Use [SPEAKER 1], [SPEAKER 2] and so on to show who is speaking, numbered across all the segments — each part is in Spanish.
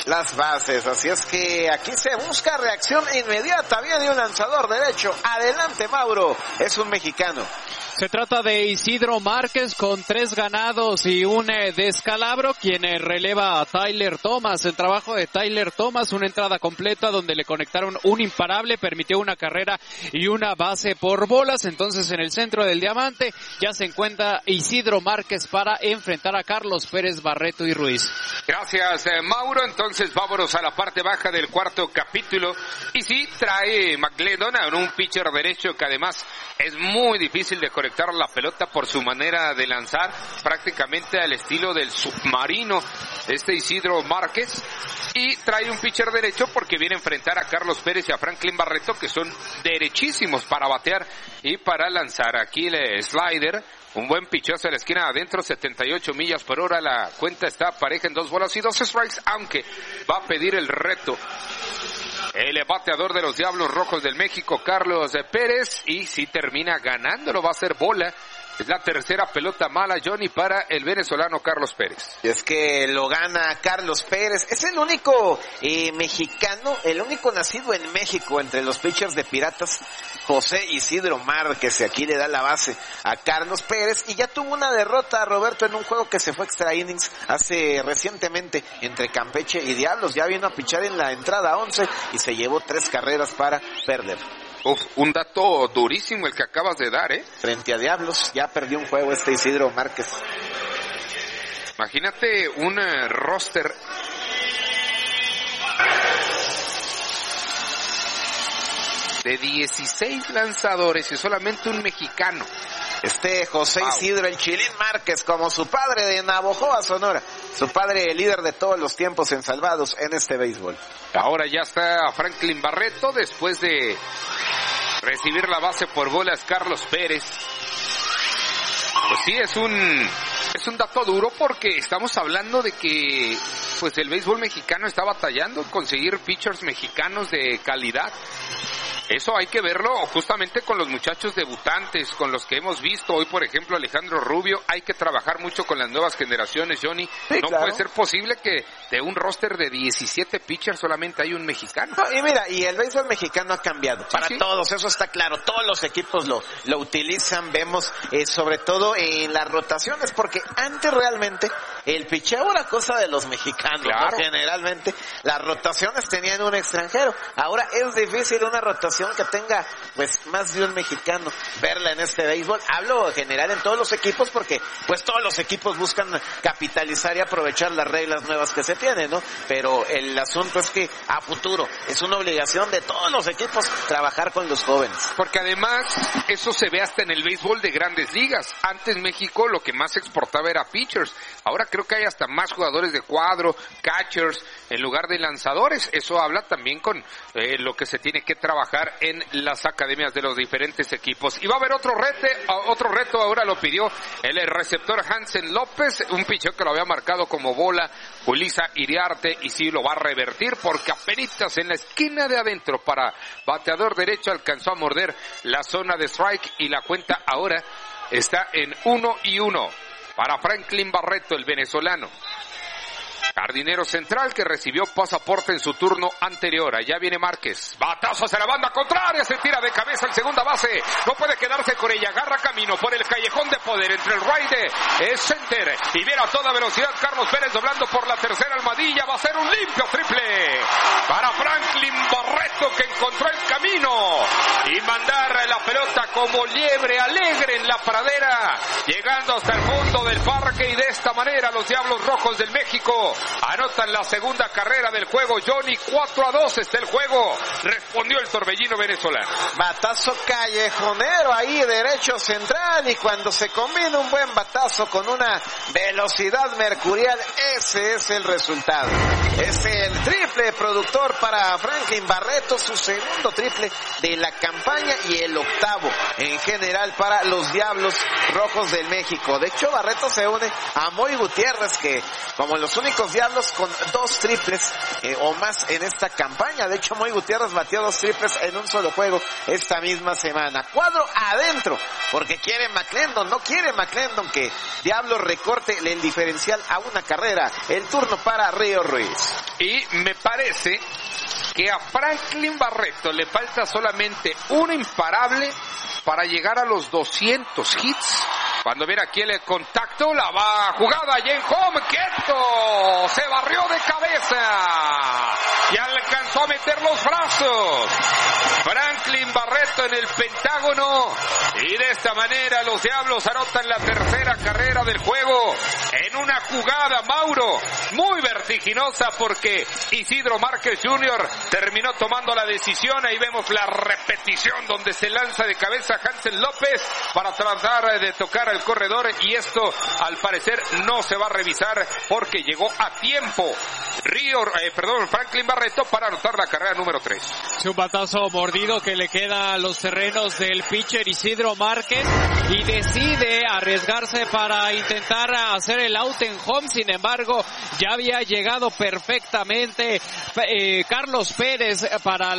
[SPEAKER 1] las bases. Así es que aquí se busca reacción inmediata. Viene un lanzador derecho. Adelante, Mauro. Es un mexicano.
[SPEAKER 2] Se trata de Isidro Márquez con 3 ganados y un descalabro, quien releva a Tyler Thomas. El trabajo de Tyler Thomas, una entrada completa donde le conectaron un imparable, permitió una carrera y una base por bolas. Entonces en el centro del diamante ya se encuentra Isidro Márquez para enfrentar a Carlos Pérez, Barreto y Ruiz.
[SPEAKER 3] Gracias, Mauro. Entonces vámonos a la parte baja del cuarto capítulo. Y sí, trae McGladon a un pitcher derecho que además es muy difícil de conectar la pelota por su manera de lanzar, prácticamente al estilo del submarino, Isidro Márquez. Y trae un pitcher derecho porque viene a enfrentar a Carlos Pérez y a Franklin Barreto, que son derechísimos para batear y para lanzar. Aquí el slider, un buen pichazo a la esquina adentro, 78 millas por hora. La cuenta está pareja en 2 bolas y 2 strikes, aunque va a pedir el reto el bateador de los Diablos Rojos del México, Carlos Pérez, y si termina ganándolo va a ser bola. Es la tercera pelota mala, Johnny, para el venezolano Carlos Pérez.
[SPEAKER 1] Es que lo gana Carlos Pérez. Es el único mexicano, el único nacido en México entre los pitchers de Piratas, José Isidro Márquez. Aquí le da la base a Carlos Pérez. Y ya tuvo una derrota, Roberto, en un juego que se fue extra innings hace recientemente entre Campeche y Diablos. Ya vino a pichar en la entrada 11 y se llevó 3 carreras para perder.
[SPEAKER 3] Un dato durísimo el que acabas de dar,
[SPEAKER 1] Frente a Diablos, ya perdió un juego Isidro Márquez.
[SPEAKER 3] Imagínate un roster de 16 lanzadores y solamente un mexicano.
[SPEAKER 1] José Isidro, el Chilín Márquez, como su padre de Navojoa, Sonora. Su padre, el líder de todos los tiempos en salvados en este béisbol.
[SPEAKER 3] Ahora ya está Franklin Barreto después de recibir la base por bolas Carlos Pérez. Pues sí, es un dato duro porque estamos hablando de que pues el béisbol mexicano está batallando en conseguir pitchers mexicanos de calidad. Eso hay que verlo justamente con los muchachos debutantes, con los que hemos visto hoy, por ejemplo, Alejandro Rubio. Hay que trabajar mucho con las nuevas generaciones, Johnny. Sí, no, claro. Puede ser posible que de un roster de 17 pitchers solamente hay un mexicano.
[SPEAKER 1] No, y mira, y el béisbol mexicano ha cambiado para todos, eso está claro. Todos los equipos lo utilizan, vemos sobre todo en las rotaciones, porque antes realmente el picheo era cosa de los mexicanos, claro. ¿No? Generalmente las rotaciones tenían un extranjero. Ahora es difícil una rotación que tenga pues más de un mexicano verla en este béisbol. Hablo general en todos los equipos porque pues todos los equipos buscan capitalizar y aprovechar las reglas nuevas que se tienen, ¿no? Pero el asunto es que a futuro es una obligación de todos los equipos trabajar con los jóvenes.
[SPEAKER 3] Porque además eso se ve hasta en el béisbol de grandes ligas. Antes México lo que más exportaba era pitchers. Ahora creo que hay hasta más jugadores de cuadro, catchers, en lugar de lanzadores. Eso habla también con lo que se tiene que trabajar en las academias de los diferentes equipos. Y va a haber otro reto, ahora lo pidió el receptor Hansen López, un picheo que lo había marcado como bola Julissa Iriarte, y sí lo va a revertir porque apenitas en la esquina de adentro para bateador derecho alcanzó a morder la zona de strike y la cuenta ahora está en 1-1 para Franklin Barreto, el venezolano. Jardinero central que recibió pasaporte en su turno anterior. Allá viene Márquez. Batazo hacia la banda contraria. Se tira de cabeza en segunda base. No puede quedarse con ella. Agarra camino por el callejón de poder entre el right center. Y viene a toda velocidad Carlos Pérez doblando por la tercera almohadilla. Va a ser un limpio triple para Franklin Barreto, que encontró el camino y mandar la pelota como liebre alegre en la pradera, llegando hasta el fondo del parque. Y de esta manera los Diablos Rojos del México anotan la segunda carrera del juego, Johnny. 4-2 está el juego. Respondió el torbellino venezolano.
[SPEAKER 1] Batazo callejonero ahí, derecho central, y cuando se combina un buen batazo con una velocidad mercurial, ese es el resultado. Es el triple productor para Franklin Barreto, su segundo triple de la campaña y el octavo en general para los Diablos Rojos del México. De hecho, Barreto se une a Moy Gutiérrez, que como los únicos Diablos con 2 triples o más en esta campaña. De hecho, Moy Gutiérrez batió 2 triples en un solo juego esta misma semana. Cuadro adentro, porque quiere McClendon, no quiere McClendon que Diablos recorte el diferencial a una carrera. El turno para Río Ruiz.
[SPEAKER 3] Y me parece que a Franklin Barreto le falta solamente un imparable para llegar a los 200 hits. Cuando viene aquí el contacto, la va jugada y en home, quieto, se barrió de cabeza y alcanzó a meter los brazos. Franklin Barreto en el pentágono y de esta manera los Diablos anotan la tercera carrera del juego en una jugada, Mauro, muy vertiginosa porque Isidro Márquez Jr. terminó tomando la decisión. Ahí vemos la repetición donde se lanza de cabeza Hansel López para tratar de tocar al corredor y esto al parecer no se va a revisar porque llegó a tiempo Franklin Barreto para anotar la carrera número 3.
[SPEAKER 2] Es un batazo mordido que le queda a los terrenos del pitcher Isidro Márquez y decide arriesgarse para intentar hacer el out en home. Sin embargo, ya había llegado perfectamente Carlos Pérez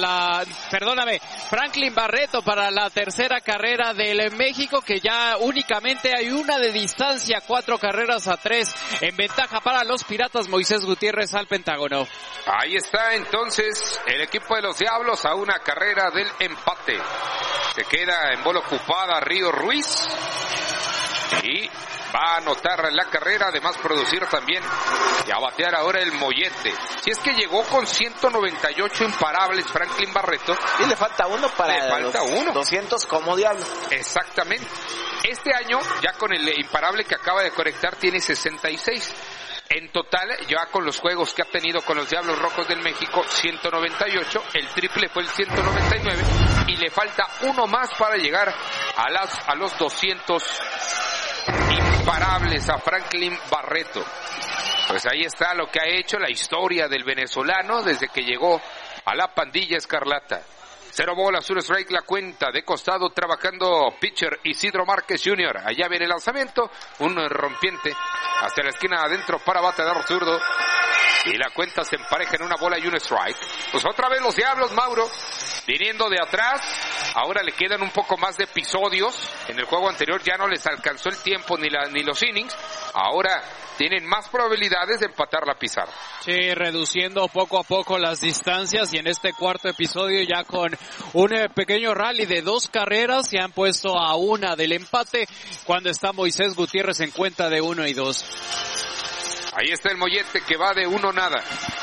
[SPEAKER 2] Franklin Barreto para la tercera carrera del México, que ya únicamente hay una de distancia, 4-3 en ventaja para los Piratas. Moisés Gutiérrez al pentágono.
[SPEAKER 3] Ahí está entonces el equipo de los Diablos a una carrera del empate. Se queda en bola ocupada Río Ruiz y va a anotar la carrera, además producir también y a batear ahora el Mollete. Si es que llegó con 198 imparables Franklin Barreto.
[SPEAKER 1] Y le falta uno para los 200 como Diablo.
[SPEAKER 3] Exactamente. Este año, ya con el imparable que acaba de conectar, tiene 66. En total, ya con los juegos que ha tenido con los Diablos Rojos del México, 198, el triple fue el 199 y le falta uno más para llegar a los 200 imparables a Franklin Barreto. Pues ahí está lo que ha hecho, la historia del venezolano desde que llegó a la pandilla escarlata. 0 bolas, 1 strike, la cuenta de costado trabajando pitcher Isidro Márquez Jr. Allá viene el lanzamiento, un rompiente hacia la esquina adentro para bateador zurdo. Y la cuenta se empareja en 1 bola y 1 strike. Pues otra vez los Diablos, Mauro, viniendo de atrás. Ahora le quedan un poco más de episodios. En el juego anterior ya no les alcanzó el tiempo ni los innings. Ahora tienen más probabilidades de empatar la pizarra.
[SPEAKER 2] Sí, reduciendo poco a poco las distancias y en este cuarto episodio ya con un pequeño rally de 2 carreras se han puesto a 1 del empate cuando está Moisés Gutiérrez en cuenta de 1 y 2.
[SPEAKER 3] Ahí está el Mollete que va de 1-0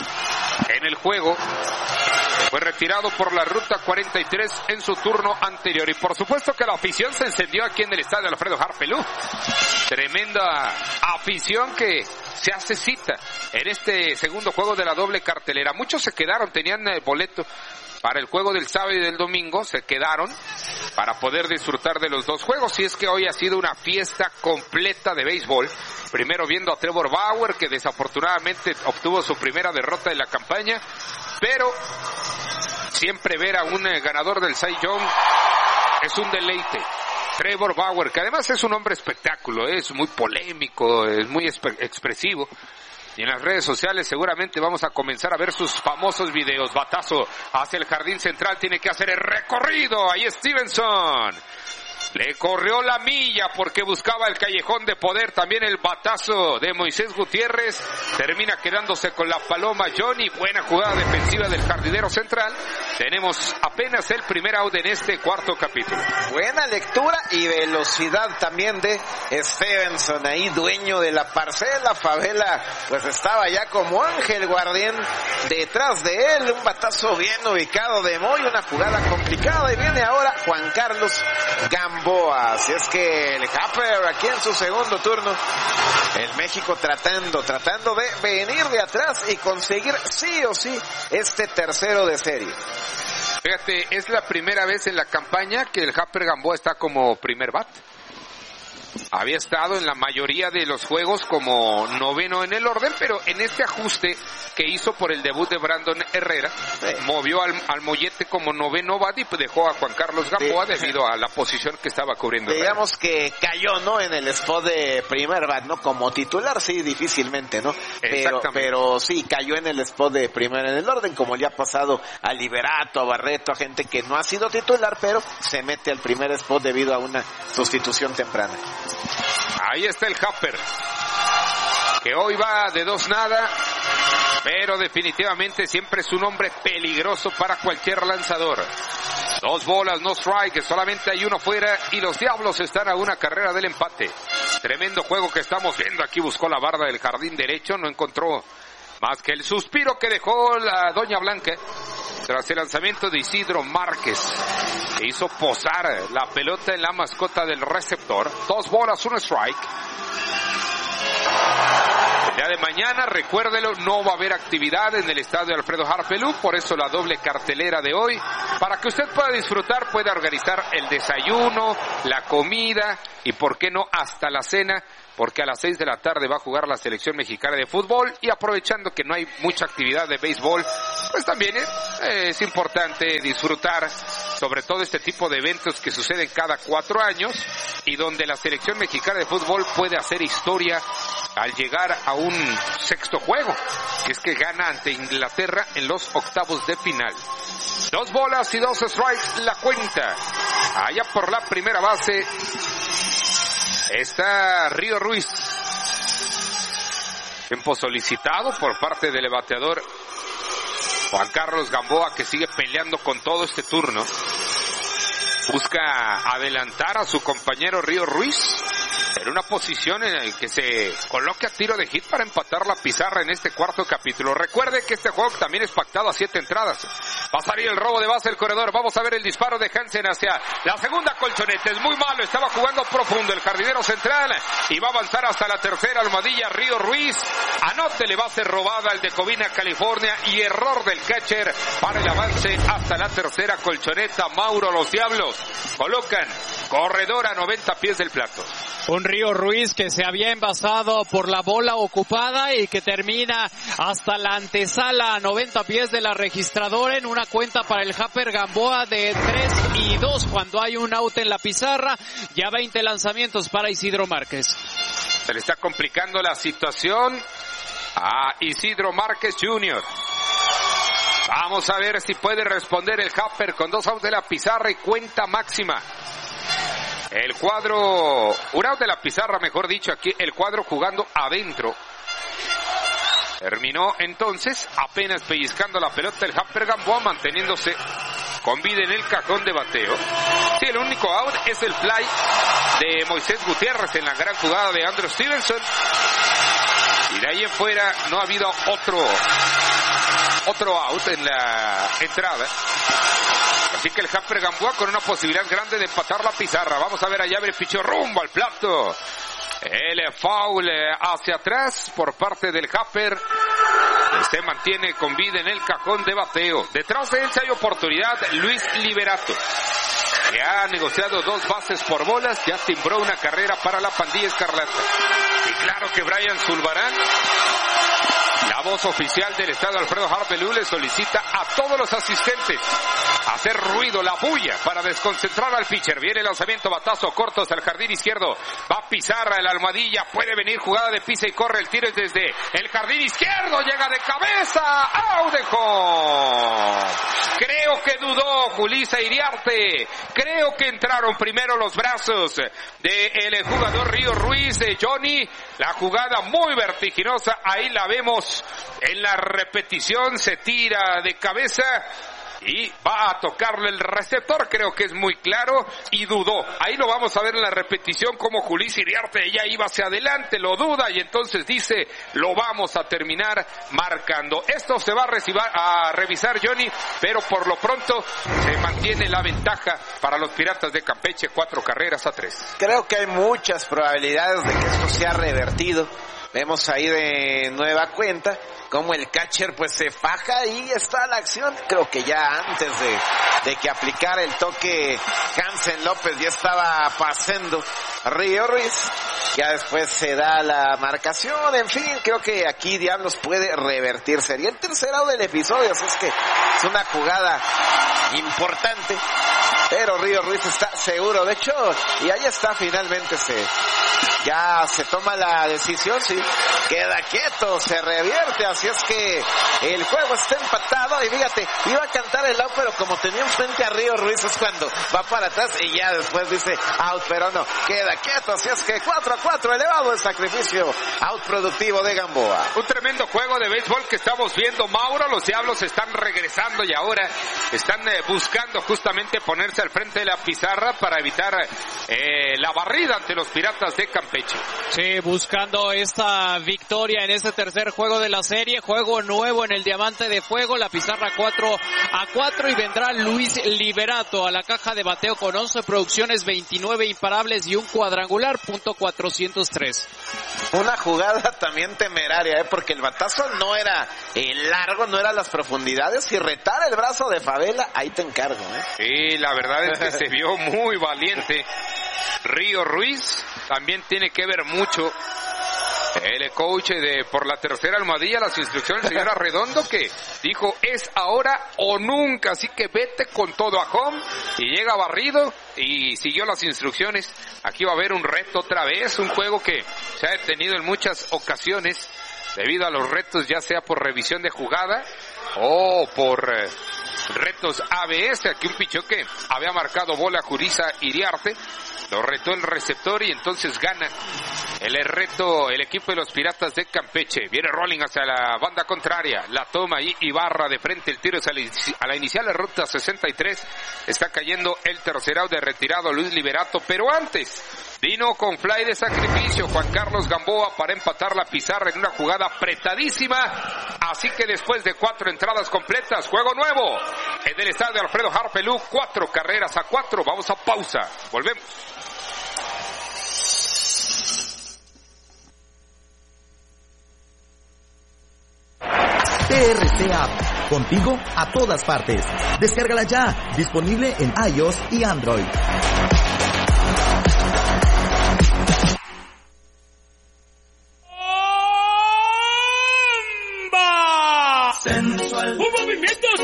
[SPEAKER 3] en el juego. Fue retirado por la ruta 43 en su turno anterior. Y por supuesto que la afición se encendió aquí en el estadio Alfredo Harpelú. Tremenda afición que se hace cita en este segundo juego de la doble cartelera. Muchos se quedaron, tenían boleto para el juego del sábado y del domingo, se quedaron para poder disfrutar de los dos juegos. Y es que hoy ha sido una fiesta completa de béisbol. Primero viendo a Trevor Bauer, que desafortunadamente obtuvo su primera derrota de la campaña, pero siempre ver a un ganador del Cy Young es un deleite. Trevor Bauer, que además es un hombre espectáculo, es muy polémico, es muy expresivo. Y en las redes sociales seguramente vamos a comenzar a ver sus famosos videos. Batazo hacia el jardín central, tiene que hacer el recorrido. Ahí Stevenson le corrió la milla porque buscaba el callejón de poder. También el batazo de Moisés Gutiérrez termina quedándose con la paloma Johnny. Buena jugada defensiva del jardinero central. Tenemos apenas el primer out en este cuarto capítulo.
[SPEAKER 1] Buena lectura y velocidad también de Stevenson, ahí dueño de la parcela. Favela pues estaba ya como ángel guardián detrás de él. Un batazo bien ubicado de Moy, una jugada complicada. Y viene ahora Juan Carlos Gamboa. Así es que el Happer aquí en su segundo turno. El México tratando de venir de atrás y conseguir sí o sí este tercero de serie.
[SPEAKER 3] Fíjate, es la primera vez en la campaña que el Happer Gamboa está como primer bat. había estado en la mayoría de los juegos como noveno en el orden, pero en este ajuste que hizo por el debut de Brandon Herrera, movió al Mollete como noveno bat y dejó a Juan Carlos Gamboa debido a la posición que estaba cubriendo.
[SPEAKER 1] Digamos que cayó, ¿no? En el spot de primer bat, ¿no? Como titular, sí, difícilmente, ¿no? Pero sí, cayó en el spot de primer en el orden, como le ha pasado a Liberato, a Barreto, a gente que no ha sido titular, pero se mete al primer spot debido a una sustitución temprana.
[SPEAKER 3] Ahí está el Happer, que hoy va de 2-0, pero definitivamente siempre es un hombre peligroso para cualquier lanzador. 2 bolas, no strike, solamente hay uno fuera y los Diablos están a una carrera del empate. Tremendo juego que estamos viendo. Aquí buscó la barda del jardín derecho, no encontró más que el suspiro que dejó la Doña Blanca tras el lanzamiento de Isidro Márquez, que hizo posar la pelota en la mascota del receptor. 2 bolas, 1 strike. El día de mañana, recuérdelo, no va a haber actividad en el estadio Alfredo Harpelú, por eso la doble cartelera de hoy, para que usted pueda disfrutar, pueda organizar el desayuno, la comida y por qué no hasta la cena, porque a las 6 de la tarde va a jugar la selección mexicana de fútbol y aprovechando que no hay mucha actividad de béisbol, pues también es importante disfrutar sobre todo este tipo de eventos que suceden cada 4 años y donde la selección mexicana de fútbol puede hacer historia al llegar a un 6º juego, que es que gana ante Inglaterra en los octavos de final. 2 bolas y 2 strikes la cuenta. Allá por la primera base está Río Ruiz. Tiempo solicitado por parte del bateador Juan Carlos Gamboa, que sigue peleando con todo este turno. Busca adelantar a su compañero Río Ruiz en una posición en la que se coloque a tiro de hit para empatar la pizarra en este 4º capítulo. Recuerde que este juego también es pactado a 7 entradas. Pasaría el robo de base del corredor. Vamos a ver el disparo de Hansen hacia la segunda colchoneta. Es muy malo, estaba jugando profundo el jardinero central y va a avanzar hasta la tercera almohadilla Río Ruiz. Anótele, base robada al de Covina, California, y error del catcher para el avance hasta la tercera colchoneta. Mauro, los Diablos colocan corredor a 90 pies del plato.
[SPEAKER 2] Un Río Ruiz que se había envasado por la bola ocupada y que termina hasta la antesala a 90 pies de la registradora en una cuenta para el Happer Gamboa de 3-2 cuando hay un out en la pizarra. Ya 20 lanzamientos para Isidro Márquez.
[SPEAKER 3] Se le está complicando la situación a Isidro Márquez Jr. Vamos a ver si puede responder el Happer con 2 outs de la pizarra y cuenta máxima. El cuadro, un out de la pizarra, mejor dicho, aquí el cuadro jugando adentro. Terminó entonces apenas pellizcando la pelota el Happer Gamboa, manteniéndose con vida en el cajón de bateo. Sí, el único out es el fly de Moisés Gutiérrez en la gran jugada de Andrew Stevenson. Y de ahí en fuera no ha habido otro out en la entrada. Así que el Happer Gamboa con una posibilidad grande de empatar la pizarra. Vamos a ver allá, el pichó rumbo al plato. El foul hacia atrás por parte del Happer. Se mantiene con vida en el cajón de bateo. Detrás de él se hay oportunidad Luis Liberato, que ha negociado 2 bases por bolas. Ya timbró una carrera para la pandilla escarlata. Y claro que Brian Zulbarán, la voz oficial del estadio Alfredo Harpelú, le solicita a todos los asistentes hacer ruido, la bulla, para desconcentrar al pitcher. Viene el lanzamiento, batazo corto hasta el jardín izquierdo. Va a pisar a la almohadilla, puede venir jugada de pisa y corre. El tiro es desde el jardín izquierdo, llega de cabeza, out de home. Creo que dudó Julissa Iriarte. Creo que entraron primero los brazos del jugador Río Ruiz, de Johnny. La jugada muy vertiginosa, ahí la vemos en la repetición, se tira de cabeza y va a tocarle el receptor, creo que es muy claro, y dudó. Ahí lo vamos a ver en la repetición como Julissa Iriarte ya iba hacia adelante, lo duda y entonces dice, lo vamos a terminar marcando. Esto se va a revisar, Johnny, pero por lo pronto se mantiene la ventaja para los Piratas de Campeche, 4 carreras a 3.
[SPEAKER 1] Creo que hay muchas probabilidades de que esto sea revertido. Vemos ahí de nueva cuenta como el catcher pues se faja y está la acción. Creo que ya antes de que aplicara el toque Hansen López ya estaba pasando Río Ruiz. Ya después se da la marcación, en fin, creo que aquí Diablos puede revertir. Sería el tercer out del episodio, así es que es una jugada importante, pero Río Ruiz está seguro, de hecho, y ahí está, finalmente ya se toma la decisión, sí, queda quieto, se revierte, así es que el juego está empatado, y fíjate, iba a cantar el out, pero como tenía enfrente a Río Ruiz es cuando va para atrás y ya después dice out, pero no, queda quieto, así es que 4-4, elevado el sacrificio, out productivo de Gamboa.
[SPEAKER 3] Un tremendo juego de béisbol que estamos viendo, Mauro. Los Diablos están regresando y ahora están buscando justamente ponerse al frente de la pizarra para evitar la barrida ante los Piratas de Campeche.
[SPEAKER 2] Sí, buscando esta victoria en este tercer juego de la serie, juego nuevo en el Diamante de Fuego, la pizarra 4-4 y vendrá Luis Liberato a la caja de bateo con 11 producciones, 29 imparables y un cuadrangular, .403.
[SPEAKER 1] Una jugada también temeraria, porque el batazo no era largo, no era las profundidades, y retar el brazo de Favela, ahí te encargo.
[SPEAKER 3] Sí, la verdad es que se vio muy valiente Río Ruiz. También tiene que ver mucho el coach por la tercera almohadilla, las instrucciones del señor Arredondo, que dijo es ahora o nunca, así que vete con todo a home, y llega barrido y siguió las instrucciones. Aquí va a haber un reto otra vez, un juego que se ha detenido en muchas ocasiones debido a los retos, ya sea por revisión de jugada o por retos ABS. Aquí un pichó que había marcado bola Juriza Iriarte, lo retó el receptor y entonces gana el reto el equipo de los Piratas de Campeche. Viene rolling hacia la banda contraria, la toma ahí Ibarra de frente, el tiro es a la inicial de ruta 63, está cayendo el tercer out de retirado Luis Liberato, pero antes vino con fly de sacrificio Juan Carlos Gamboa para empatar la pizarra en una jugada apretadísima, así que después de 4 entradas completas, juego nuevo en el estadio Alfredo Harpelú, 4-4, vamos a pausa, volvemos.
[SPEAKER 4] TRC App, contigo a todas partes. Descárgala ya, disponible en iOS y Android.
[SPEAKER 5] Sensual. Un movimiento